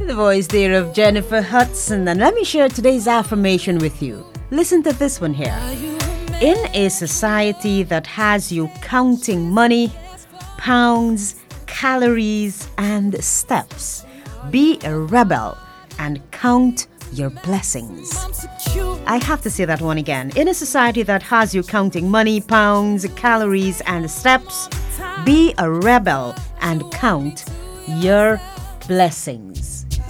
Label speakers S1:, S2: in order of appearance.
S1: The voice there of Jennifer Hudson. And let me share today's affirmation with you. Listen to this one here. In a society that has you counting money, pounds, calories, and steps, be a rebel and count your blessings. I have to say that one again. In a society that has you counting money, pounds, calories, and steps, be a rebel and count your blessings.